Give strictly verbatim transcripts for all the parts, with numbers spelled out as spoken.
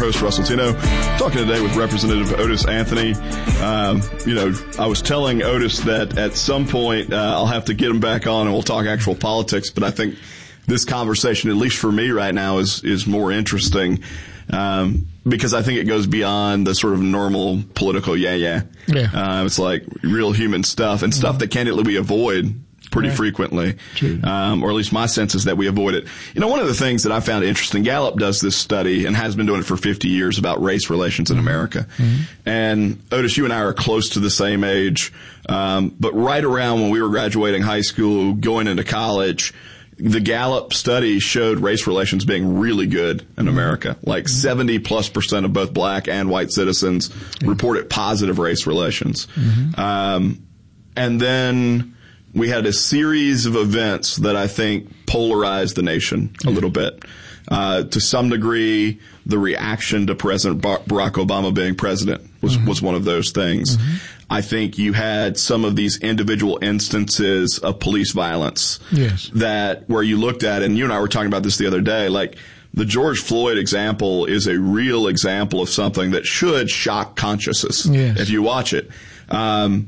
host, Russell Tino, talking today with Representative Otis Anthony. Um, you know, I was telling Otis that at some point uh, I'll have to get him back on and we'll talk actual politics, but I think this conversation, at least for me right now, is is more interesting um, because I think it goes beyond the sort of normal political yeah-yeah. Yeah. Uh, it's like real human stuff and stuff mm-hmm. that candidly we avoid pretty right. frequently, um, or at least my sense is that we avoid it. You know, one of the things that I found interesting, Gallup does this study and has been doing it for fifty years about race relations in America. Mm-hmm. And Otis, you and I are close to the same age, um, but right around when we were graduating high school, going into college, the Gallup study showed race relations being really good in mm-hmm. America. Like seventy plus percent of both black and white citizens mm-hmm. reported positive race relations. Mm-hmm. Um, and then we had a series of events that I think polarized the nation a little bit. Uh, to some degree, the reaction to President Barack Obama being president was, mm-hmm. was one of those things. Mm-hmm. I think you had some of these individual instances of police violence yes. that where you looked at, and you and I were talking about this the other day, like the George Floyd example is a real example of something that should shock consciences yes. if you watch it. Um,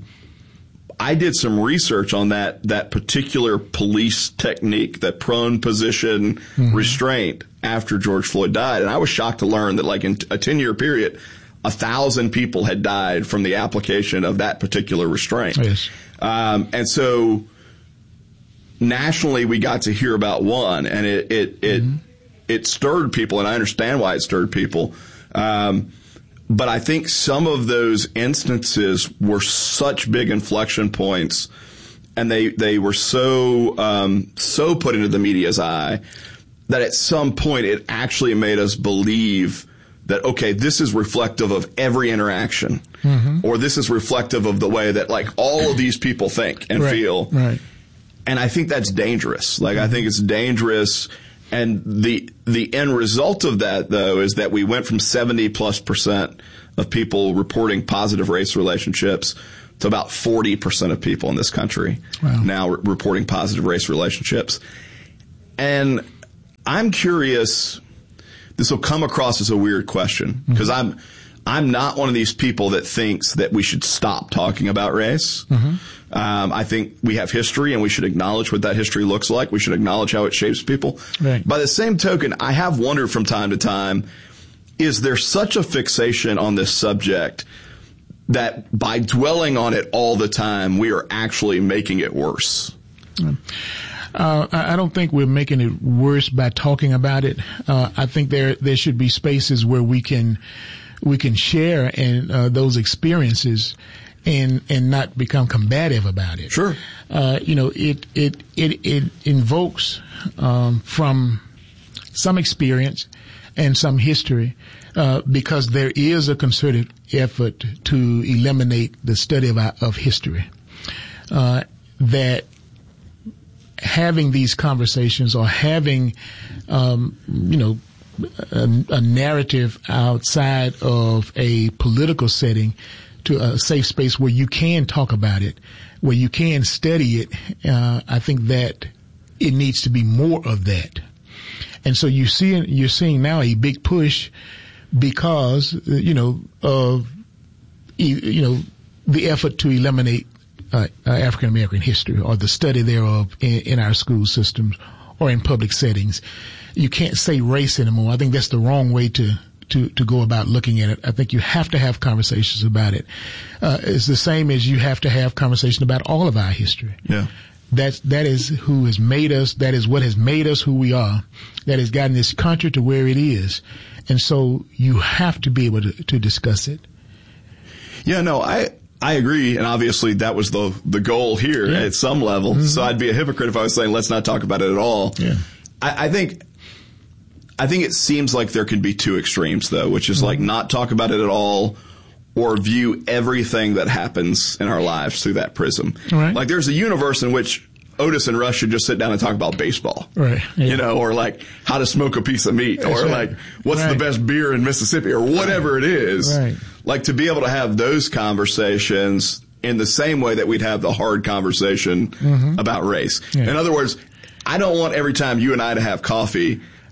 I did some research on that, that particular police technique, that prone position mm-hmm. restraint after George Floyd died. And I was shocked to learn that like in a ten year period, a thousand people had died from the application of that particular restraint. Yes. Um, and so nationally we got to hear about one and it, it, it, mm-hmm. it stirred people, and I understand why it stirred people. Um, But I think some of those instances were such big inflection points, and they they were so um, so put into the media's eye that at some point it actually made us believe that, okay, this is reflective of every interaction, mm-hmm. or this is reflective of the way that like all of these people think and right, feel. Right. And I think that's dangerous. Like, I think it's dangerous. And the the end result of that, though, is that we went from seventy plus percent of people reporting positive race relationships to about forty percent of people in this country wow. now re- reporting positive race relationships. And I'm curious, this will come across as a weird question, because mm-hmm. I'm I'm not one of these people that thinks that we should stop talking about race. Mm-hmm. Um, I think we have history and we should acknowledge what that history looks like. We should acknowledge how it shapes people. Right. By the same token, I have wondered from time to time, is there such a fixation on this subject that by dwelling on it all the time, we are actually making it worse? Uh, I don't think we're making it worse by talking about it. Uh, I think there there should be spaces where we can we can share in uh, those experiences and and not become combative about it. Sure. Uh, you know, it it it it invokes um, from some experience and some history, uh, because there is a concerted effort to eliminate the study of our, of history. Uh, that having these conversations or having, um, you know, a, a narrative outside of a political setting, to a safe space where you can talk about it, where you can study it, uh, I think that it needs to be more of that. And so you see, you're seeing now a big push because, you know, of, you know, the effort to eliminate uh, African American history or the study thereof in, in our school systems or in public settings. You can't say race anymore. I think that's the wrong way to to, to go about looking at it. I think you have to have conversations about it. Uh, it's the same as you have to have conversation about all of our history. Yeah. That's, that is who has made us. That is what has made us who we are. That has gotten this country to where it is. And so you have to be able to, to discuss it. Yeah, no, I, I agree. And obviously that was the, the goal here yeah. at some level. Mm-hmm. So I'd be a hypocrite if I was saying, let's not talk about it at all. Yeah. I, I think, I think it seems like there can be two extremes, though, which is mm-hmm. like not talk about it at all or view everything that happens in our lives through that prism. Right. Like there's a universe in which Otis and Russ should just sit down and talk about baseball. Right. Yeah. You know, or like how to smoke a piece of meat, That's or right. like what's right. the best beer in Mississippi, or whatever right. it is. Right. Like to be able to have those conversations in the same way that we'd have the hard conversation mm-hmm. about race. Yeah. In other words, I don't want every time you and I to have coffee,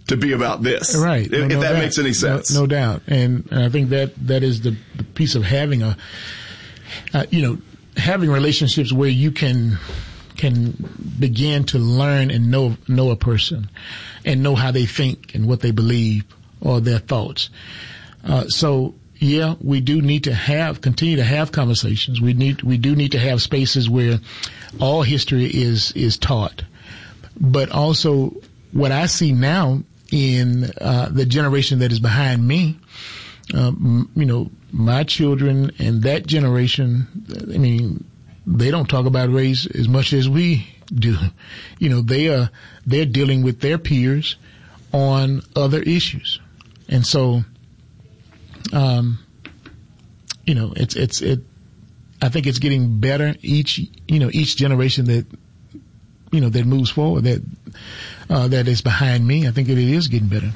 to be about this. Right. If, no, if no that doubt. makes any sense. No, no doubt. And, and I think that, that is the, the piece of having a, uh, you know, having relationships where you can, can begin to learn and know, know a person and know how they think and what they believe or their thoughts. Uh, so, yeah, we do need to have, continue to have conversations. We need, we do need to have spaces where all history is, is taught. But also what I see now in, uh, the generation that is behind me, um, you know, my children and that generation, I mean, they don't talk about race as much as we do. You know, they are, they're dealing with their peers on other issues. And so, um, you know, it's, it's, it, I think it's getting better each, you know, each generation that, you know, that moves forward, that, uh, that is behind me. I think it is getting better.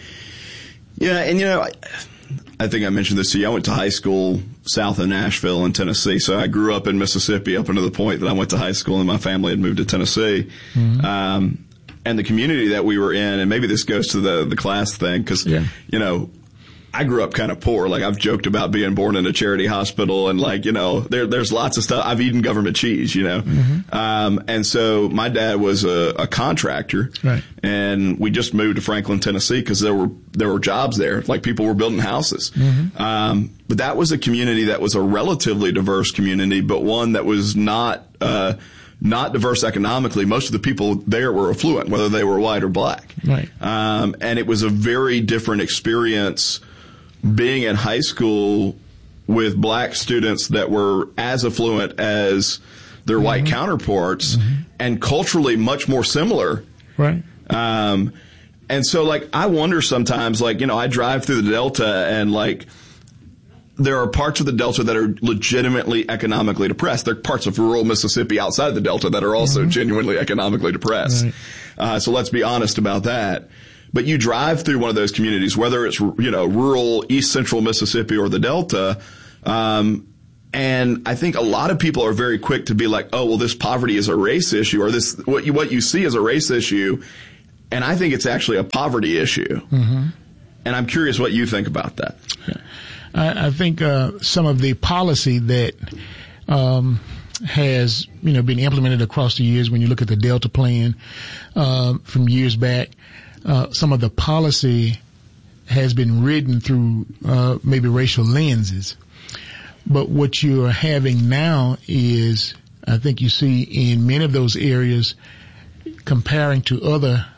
Yeah. And, you know, I, I think I mentioned this to you. I went to high school south of Nashville in Tennessee. So I grew up in Mississippi up until the point that I went to high school and my family had moved to Tennessee. Mm-hmm. Um, and the community that we were in, and maybe this goes to the, the class thing, cause, yeah. you know, I grew up kind of poor. Like I've joked about being born in a charity hospital and like, you know, there, there's lots of stuff. I've eaten government cheese, you know. Mm-hmm. Um, and so my dad was a, a contractor. Right. And we just moved to Franklin, Tennessee because there were, there were jobs there. Like people were building houses. Mm-hmm. Um, but that was a community that was a relatively diverse community, but one that was not, uh, not diverse economically. Most of the people there were affluent, whether they were white or black. Right. Um, and it was a very different experience being in high school with black students that were as affluent as their mm-hmm. white counterparts mm-hmm. and culturally much more similar. Right. Um, and so like, I wonder sometimes, like, you know, I drive through the Delta and like, there are parts of the Delta that are legitimately economically depressed. There are parts of rural Mississippi outside of the Delta that are also mm-hmm. genuinely economically depressed. Right. Uh, so let's be honest about that. But you drive through one of those communities, whether it's, you know, rural East Central Mississippi or the Delta, um, and I think a lot of people are very quick to be like, oh, well, this poverty is a race issue, or this, what you, what you see is a race issue. And I think it's actually a poverty issue. Mm-hmm. And I'm curious what you think about that. I, I think, uh, some of the policy that, um, has, you know, been implemented across the years when you look at the Delta plan, um, from years back, Uh, some of the policy has been written through, uh, maybe racial lenses. But what you are having now is, I think you see in many of those areas, comparing to other